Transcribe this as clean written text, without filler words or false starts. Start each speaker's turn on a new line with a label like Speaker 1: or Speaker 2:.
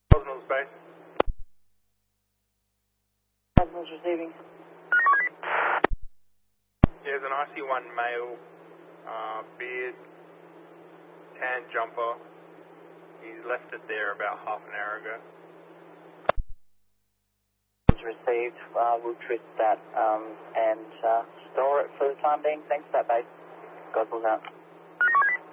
Speaker 1: Cosmos base.
Speaker 2: Cosmos receiving.
Speaker 1: There's an IC1 male, beard, tan jumper. He's left it there about half an hour ago.
Speaker 2: Received. We'll twist that and store it for the time being. Thanks for that, base. Gospel's out.